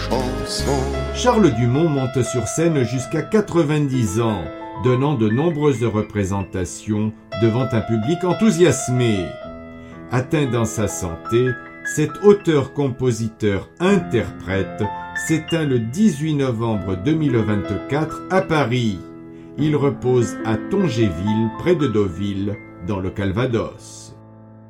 chanson. Charles Dumont monte sur scène jusqu'à 90 ans, donnant de nombreuses représentations devant un public enthousiasmé. Atteint dans sa santé, cet auteur-compositeur-interprète s'éteint le 18 novembre 2024 à Paris. Il repose à Tongéville, près de Deauville, dans le Calvados.